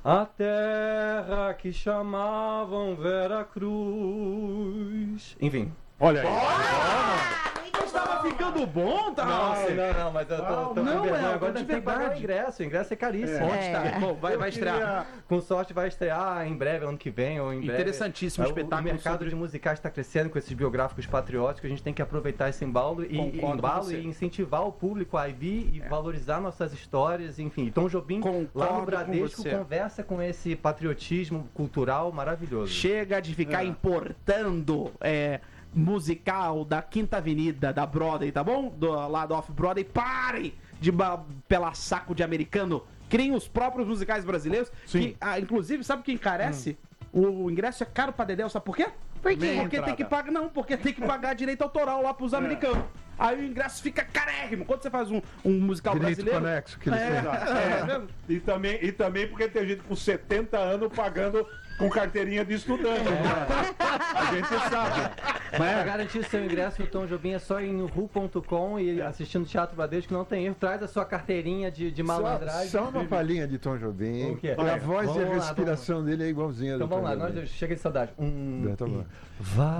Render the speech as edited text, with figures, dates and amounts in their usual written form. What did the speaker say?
A terra que chamavam Veracruz. Enfim. Olha aí. Estava ficando bom, tá? Não, mas eu tô não, com vergonha. é, Agora de tem que pagar verdade. o ingresso é caríssimo. Onde tá? Bom, vai estrear. Com sorte vai estrear em breve, ano que vem ou em breve. Interessantíssimo espetáculo. O mercado de musicais está crescendo com esses biográficos patrióticos, a gente tem que aproveitar esse embalo e incentivar o público a vir e valorizar nossas histórias, enfim. Tom Jobim, lá no Bradesco, conversa com esse patriotismo cultural maravilhoso. Chega de ficar importando musical da Quinta Avenida, da Broadway, tá bom? Lá do Off-Broadway, parem de pelar saco de americano, criem os próprios musicais brasileiros. Sim. Que, inclusive, sabe o que encarece? O ingresso é caro pra Dedéu, sabe por quê? Porque tem que pagar, porque tem que pagar direito autoral lá pros americanos. Aí o ingresso fica carérrimo. Quando você faz um musical direito brasileiro... conexo, que eles E também porque tem gente com 70 anos pagando com carteirinha de estudante. A gente sabe. Mas para garantir seu ingresso no Tom Jobim é só ir no ru.com e assistindo Teatro Bradesco, não tem erro. Traz a sua carteirinha de malandragem. Só uma palhinha de Tom Jobim. O quê? A voz e a Vamos lá, respiração dele é igualzinha Então do Tom vamos lá, Jobim. Chega de saudade. Tá bom. Vai.